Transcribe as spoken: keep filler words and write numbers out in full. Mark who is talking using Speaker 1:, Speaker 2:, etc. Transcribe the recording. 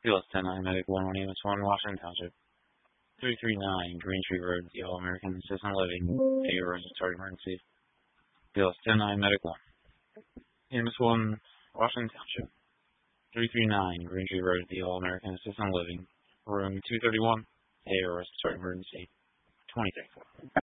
Speaker 1: B L S ten nine Medic one one E M S one, Washington Township. three three nine Green Tree Road, the All-American Assistant Living, A Emergency Target Emergency. B L S ten nine Medic one. E M S one, Washington Township. three three nine Green Tree Road, the All-American Assistant Living, Room two thirty-one, A Emergency Target Emergency. twenty thirty-four.